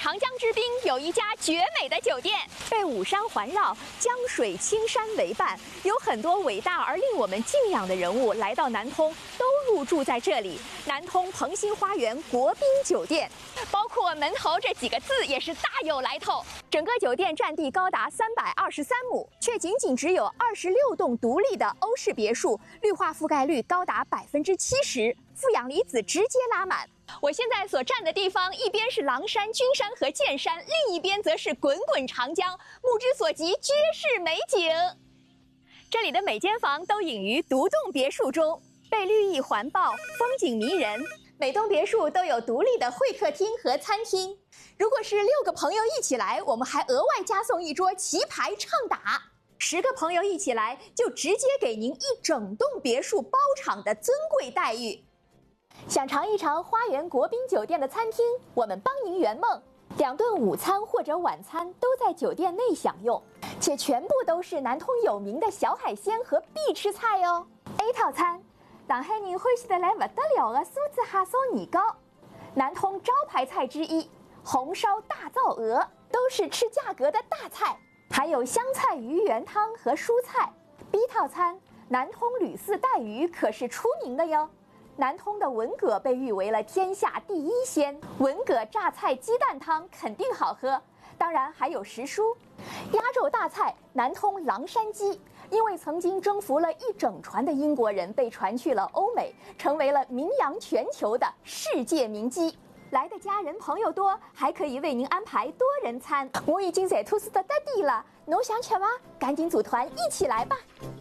长江之滨有一家绝美的酒店，被五山环绕，江水青山为伴，有很多伟大而令我们敬仰的人物来到南通，都入住在这里。南通鹏兴花园国宾酒店，包括门头这几个字也是大有来头。整个酒店占地高达323亩，却仅只有26栋独立的欧式别墅，绿化覆盖率高达70%，负氧离子直接拉满。我现在所站的地方，一边是狼山、君山和剑山，另一边则是滚滚长江，目之所及皆是美景。这里的每间房都隐于独栋别墅中，被绿意环抱，风景迷人。每栋别墅都有独立的会客厅和餐厅。如果是6个朋友一起来，我们还额外加送一桌棋牌畅打。10个朋友一起来，就直接给您一整栋别墅包场的尊贵待遇。想尝一尝花园国宾酒店的餐厅，我们帮您圆梦。2顿午餐或者晚餐都在酒店内享用，且全部都是南通有名的小海鲜和必吃菜哦。A 套餐，上海人欢喜得来不得了的酥子哈烧年糕，南通招牌菜之一，红烧大灶鹅都是吃价格的大菜，还有香菜鱼圆汤和蔬菜。B 套餐，南通吕四带鱼可是出名的哟。南通的文蛤被誉为了天下第一鲜，文蛤榨菜鸡蛋汤肯定好喝。当然还有时蔬。压轴大菜，南通狼山鸡，因为曾经征服了一整船的英国人，被传去了欧美，成为了名扬全球的世界名鸡。来的家人朋友多，还可以为您安排多人餐。我已经在吐司的得地了，侬想吃吗？赶紧组团一起来吧。